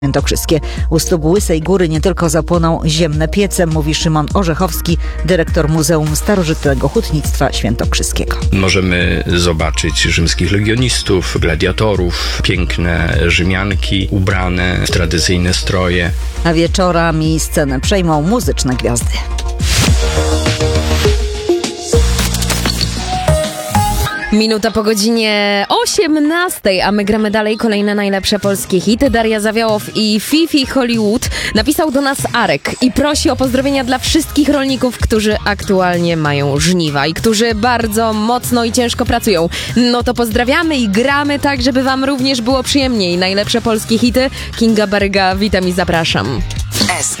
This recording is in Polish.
Świętokrzyskie. U stóp Łysej Góry nie tylko zapłoną ziemne piece, mówi Szymon Orzechowski, dyrektor Muzeum Starożytnego Hutnictwa Świętokrzyskiego. Możemy zobaczyć rzymskich legionistów, gladiatorów, piękne Rzymianki ubrane w tradycyjne stroje. A wieczorami scenę przejmą muzyczne gwiazdy. Minuta po godzinie 18, a my gramy dalej kolejne najlepsze polskie hity. Daria Zawiałow i Fifi Hollywood. Napisał do nas Arek i prosi o pozdrowienia dla wszystkich rolników, którzy aktualnie mają żniwa i którzy bardzo mocno i ciężko pracują. No to pozdrawiamy i gramy tak, żeby wam również było przyjemniej. Najlepsze polskie hity. Kinga Baryga, witam i zapraszam.